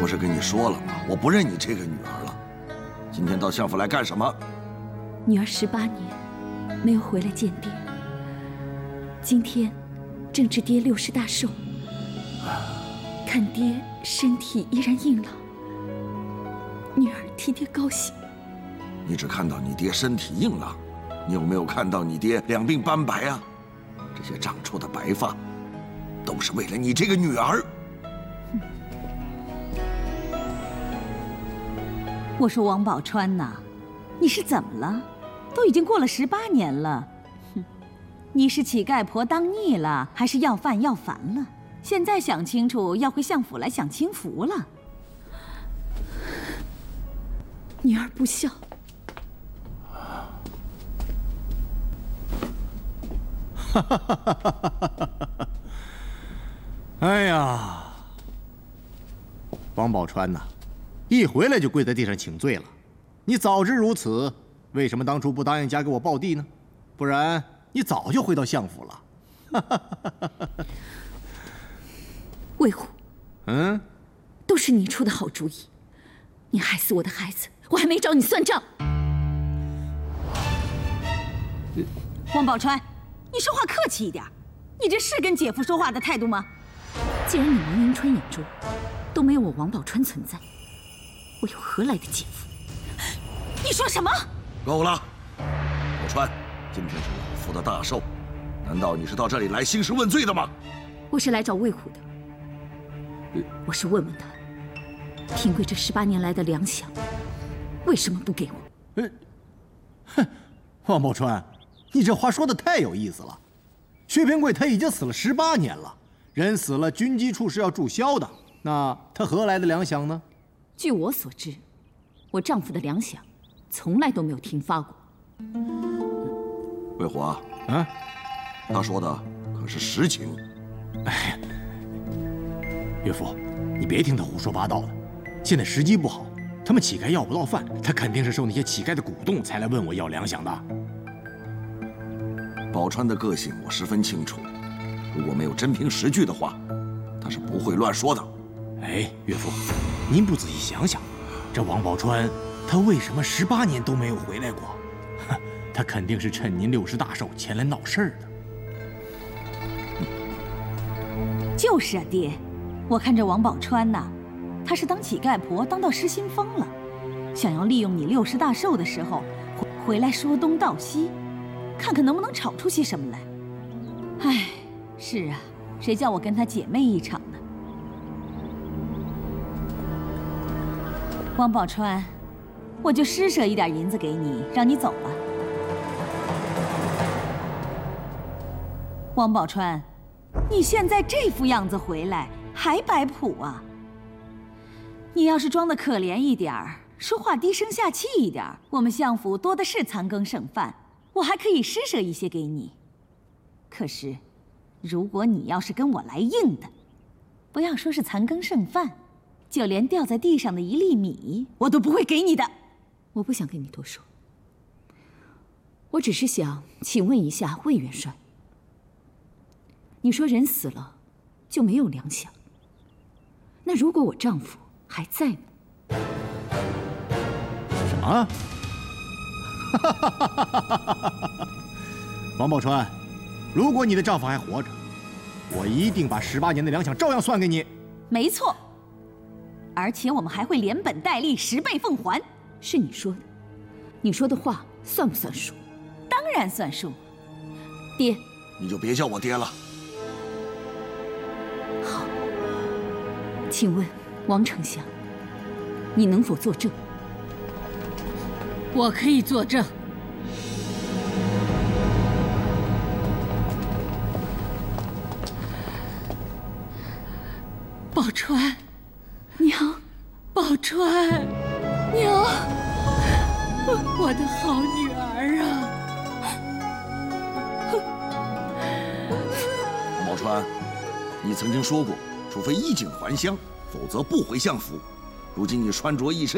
不是跟你说了吗？我不认你这个女儿了。今天到相府来干什么？ 女儿18年没有回来见爹，今天正值爹60大寿，看爹身体依然硬朗，女儿替爹高兴。 你只看到你爹身体硬朗，你有没有看到你爹两鬓斑白啊？这些长出的白发，都是为了你这个女儿。 我说王宝钏呐，你是怎么了？都已经过了18年了，哼，你是乞丐婆当腻了，还是要饭要烦了？现在想清楚，要回相府来享清福了。 女儿不孝。 哎呀，王宝钏呐，一回来就跪在地上请罪了。你早知如此，为什么当初不答应嫁给我报弟呢？不然你早就回到相府了。 魏虎， 都是你出的好主意，你害死我的孩子，我还没找你算账。王宝钏，你说话客气一点，你这是跟姐夫说话的态度吗？ 既然你王迎春眼中都没有我王宝钏存在，我又何来的姐夫？ 你说什么？ 够了，宝钏，今天是老夫的大寿，难道你是到这里来兴师问罪的吗？ 我是来找魏虎的，我是问问他，平贵这18年来的粮饷，为什么不给我？ 哼，王宝钏，你这话说的太有意思了。薛平贵他已经死了18年了，人死了，军机处是要注销的，那他何来的粮饷呢？ 据我所知，我丈夫的粮饷从来都没有停发过。 魏虎啊，他说的可是实情。 哎，岳父，你别听他胡说八道的。现在时机不好，他们乞丐要不到饭，他肯定是受那些乞丐的鼓动才来问我要粮饷的。 宝钏的个性我十分清楚，如果没有真凭实据的话，他是不会乱说的。 哎，岳父，您不仔细想想，这王宝钏他为什么18年都没有回来过？他肯定是趁您60大寿前来闹事儿的。 就是啊，爹，我看这王宝钏呐，她是当乞丐婆当到失心疯了，想要利用你60大寿的时候回来说东道西，看看能不能吵出些什么来。唉，是啊，谁叫我跟她姐妹一场呢？王宝钏，我就施舍一点银子给你，让你走吧。王宝钏，你现在这副样子回来还摆谱啊？你要是装得可怜一点儿，说话低声下气一点儿，我们相府多的是残羹剩饭，我还可以施舍一些给你。可是，如果你要是跟我来硬的，不要说是残羹剩饭，就连掉在地上的一粒米，我都不会给你的。 我不想跟你多说，我只是想请问一下魏元帅，你说人死了就没有粮饷，那如果我丈夫还在呢？ 什么？王宝钏，如果你的丈夫还活着，我一定把18年的粮饷照样算给你。 没错，而且我们还会连本带利10倍奉还。 是你说的，你说的话算不算数？ 当然算数。 爹， 你就别叫我爹了。 好，请问王丞相，你能否作证？ 我可以作证。宝钏， 娘， 宝钏，娘，我的好女儿啊！ 宝钏，你曾经说过，除非衣锦还乡，否则不回相府。如今你穿着一身